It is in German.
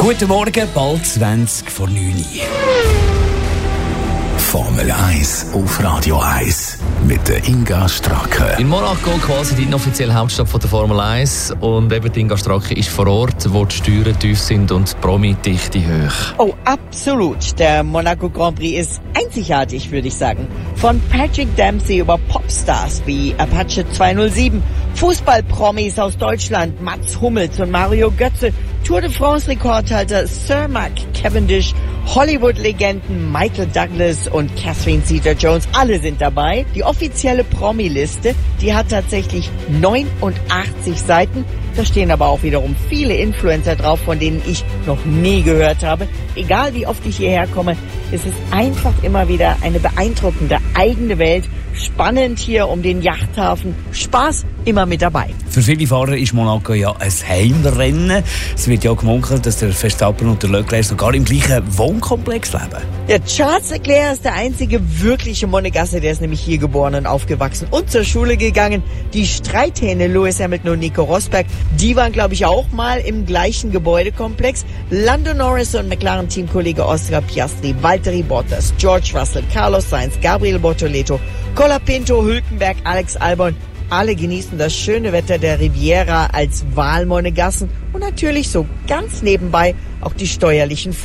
Guten Morgen, bald 20 vor 9 Uhr. Formel 1 auf Radio 1 mit der Inga Stracke. In Monaco, quasi die inoffizielle Hauptstadt von der Formel 1. Und eben die Inga Stracke ist vor Ort, wo die Steuern tief sind und die Promi-Dichte hoch. Oh, absolut. Der Monaco Grand Prix ist einzigartig, würde ich sagen. Von Patrick Dempsey über Popstars wie Apache 207, Fußballpromis aus Deutschland, Mats Hummels und Mario Götze, Tour de France-Rekordhalter Sir Mark Cavendish, Hollywood-Legenden Michael Douglas und Catherine Zeta-Jones, alle sind dabei. Die offizielle Promi-Liste, die hat tatsächlich 89 Seiten. Da stehen aber auch wiederum viele Influencer drauf, von denen ich noch nie gehört habe. Egal wie oft ich hierher komme, es ist einfach immer wieder eine beeindruckende eigene Welt. Spannend hier um den Yachthafen. Spaß immer mit dabei. Für viele Fahrer ist Monaco ja ein Heimrennen. Es wird ja gemunkelt, dass der Verstappen und der Leclerc sogar im gleichen Wohnkomplex leben. Der Charles Leclerc ist der einzige wirkliche Monegasse, der ist nämlich hier geboren und aufgewachsen und zur Schule gegangen. Die Streithähne Lewis Hamilton und Nico Rosberg, die waren, glaube ich, auch mal im gleichen Gebäudekomplex. Lando Norris und McLaren-Teamkollege Oscar Piastri, Valtteri Bottas, George Russell, Carlos Sainz, Gabriel Bortoleto, Colapinto, Hülkenberg, Alex Albon. Alle genießen das schöne Wetter der Riviera als Wahlmonegassen und natürlich so ganz nebenbei auch die steuerlichen